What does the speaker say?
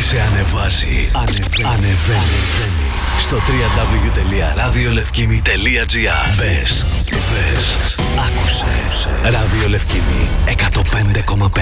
Σε ανεβάζει. Ανεβαίνει. Στο www.radiolefkimi.gr. Μπες. Άκουσε. Ράδιο Λευκήμη 105,5.